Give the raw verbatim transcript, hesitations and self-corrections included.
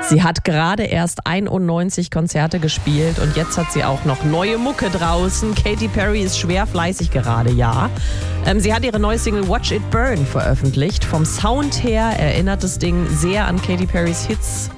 Sie hat gerade erst einundneunzig Konzerte gespielt und jetzt hat sie auch noch neue Mucke draußen. Katy Perry ist schwer fleißig gerade, ja. Ähm, sie hat ihre neue Single Watch It Burn veröffentlicht. Vom Sound her erinnert das Ding sehr an Katy Perrys Hits